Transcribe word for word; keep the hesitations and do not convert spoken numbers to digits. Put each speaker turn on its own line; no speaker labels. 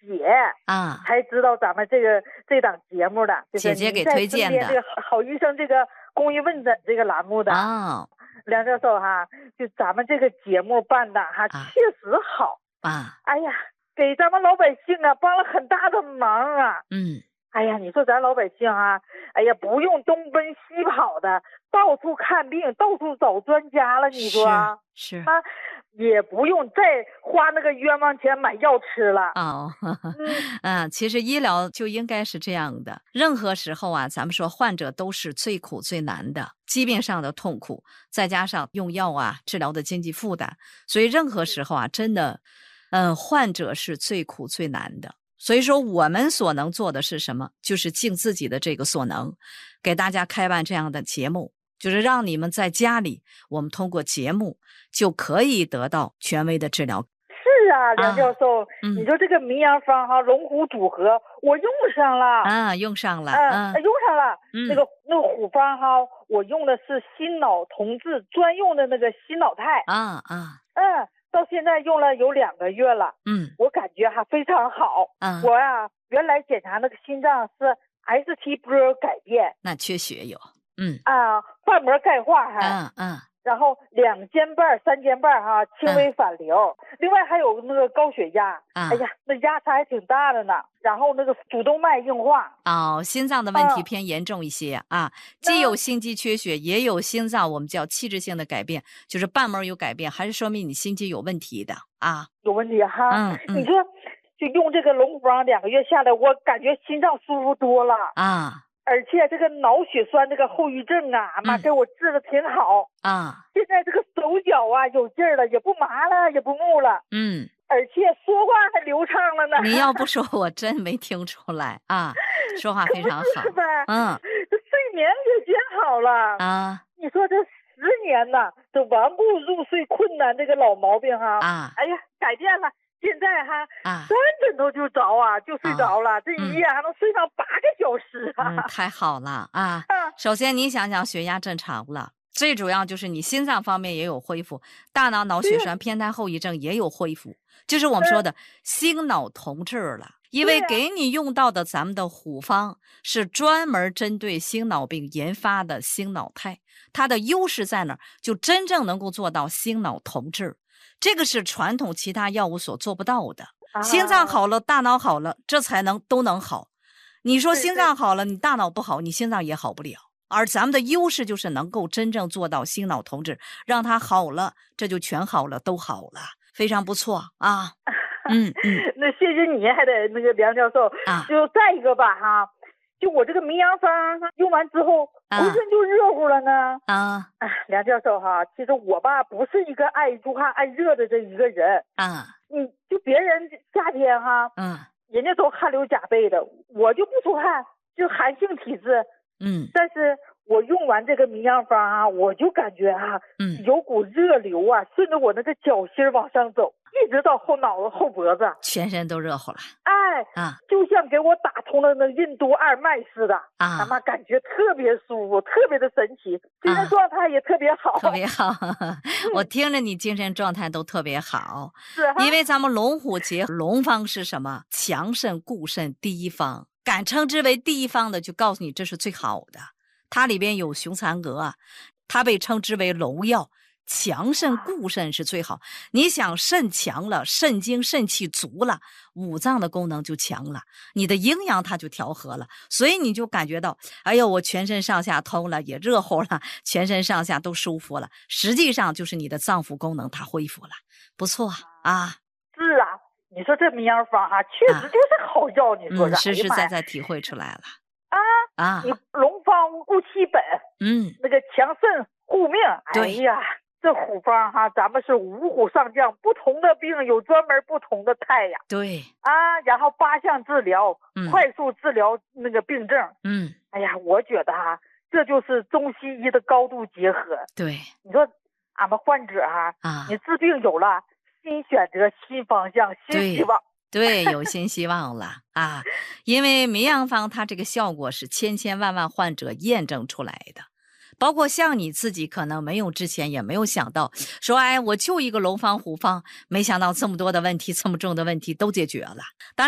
姐
啊
才知道咱们这个这档节目的，
姐姐给推荐的
这个好医生这个公益问诊这个栏目的
啊。
梁教授哈，就咱们这个节目办的哈，
啊
确实好
啊。
哎呀，给咱们老百姓啊帮了很大的忙啊。
嗯。
哎呀，你说咱老百姓啊，哎呀，不用东奔西跑的，到处看病，到处找专家了。你说
是是
啊，也不用再花那个冤枉钱买药吃了。
哦，
嗯
嗯，其实医疗就应该是这样的。任何时候啊，咱们说患者都是最苦最难的，疾病上的痛苦，再加上用药啊治疗的经济负担，所以任何时候啊，真的，嗯，患者是最苦最难的。所以说我们所能做的是什么？就是尽自己的这个所能，给大家开办这样的节目，就是让你们在家里，我们通过节目就可以得到权威的治疗。
是啊，梁教授，
啊嗯、
你说这个名扬方哈龙虎组合，我用上了
啊，用上了，
嗯、呃，用上了。
嗯、
那个那个虎方哈，我用的是心脑同治专用的那个心脑肽。
啊啊，
嗯。到现在用了有两个月了，
嗯，
我感觉还非常好。
嗯，
我呀、啊，原来检查那个心脏是 S T 波改变，
那缺血有，嗯
啊，瓣膜钙化还，
嗯嗯，
然后两间瓣、三间瓣哈，轻微反流、嗯，另外还有那个高血压，
啊、
哎呀，那压差还挺大的呢。然后那个主动脉硬化，
哦，心脏的问题偏严重一些、嗯、啊，既有心肌缺血，也有心脏我们叫器质性的改变，就是瓣膜有改变，还是说明你心肌有问题的啊，
有问题哈。
嗯嗯，
你说就用这个龙方两个月下来，我感觉心脏舒服多了
啊。
而且这个脑血栓这个后遗症啊，妈、嗯、给我治的挺好
啊！
现在这个手脚啊有劲儿了，也不麻了，也不木了，
嗯，
而且说话还流畅了呢。
你要不说，我真没听出来啊，说话非常好。
是吧？
嗯，
这睡眠也变好了
啊。
你说这十年呐，这顽固入睡困难这个老毛病哈
啊，
哎呀，改变了。现在哈
啊，
钻枕头就着啊，就睡着了，啊、这一夜还能睡上八个小时啊！
嗯，太好了啊！首先你想想，血压正常了，最主要就是你心脏方面也有恢复，大脑脑血栓偏瘫后遗症也有恢复，就是我们说的心脑同治了。因为给你用到的咱们的虎方是专门针对心脑病研发的心脑肽，它的优势在哪儿？就真正能够做到心脑同治。这个是传统其他药物所做不到的，啊、心脏好了，大脑好了，这才能都能好。你说心脏好了，你大脑不好，你心脏也好不了。而咱们的优势就是能够真正做到心脑同治，让它好了，这就全好了，都好了，非常不错啊。嗯嗯，
那谢谢你，还得那个梁教授
啊。
就再一个吧哈。就我这个名扬方用完之后，浑身就热乎了呢。
啊，
啊，梁教授哈，其实我吧不是一个爱出汗爱热的这一个人
啊。
你就别人夏天哈，
嗯，
人家都汗流浃背的，我就不出汗，就寒性体质。
嗯，
但是我用完这个名扬方啊，我就感觉啊，
嗯，
有股热流啊，顺着我那个脚心往上走，一直到后脑子后脖子，
全身都热乎了。
哎，
啊，
就像给我打通了那任督二脉似的
啊，
他妈感觉特别舒服，特别的神奇，精神状态也特别好，
啊、特别好。我听着你精神状态都特别好，
是哈，
因为咱们龙虎结合，龙方是什么？强肾固肾第一方，敢称之为第一方的，就告诉你这是最好的。它里边有雄蚕蛾啊，它被称之为龙药。强肾固肾是最好，你想肾强了，肾精肾气足了，五脏的功能就强了，你的营养它就调和了，所以你就感觉到，哎呦，我全身上下通了，也热乎了，全身上下都舒服了，实际上就是你的脏腑功能它恢复了，不错啊。
是啊，你说这名扬方啊，确实就是好药，啊、你说
这、嗯、实实在在体会出来了
啊
啊！
你龙方固气本，
嗯，
那个强肾护命，哎呀。这虎方哈，咱们是五虎上将，不同的病有专门不同的肽呀。
对
啊，然后八项治疗，
嗯、
快速治疗那个病症。
嗯，
哎呀，我觉得哈，这就是中西医的高度结合。
对，
你说俺们患者哈，
啊，
你治病有了新选择、新方向、新希望。
对，有新希望了啊！因为名扬方它这个效果是千千万万患者验证出来的。包括像你自己可能没有之前也没有想到说，哎，我就一个龙方虎方，没想到这么多的问题，这么重的问题都解决了。当然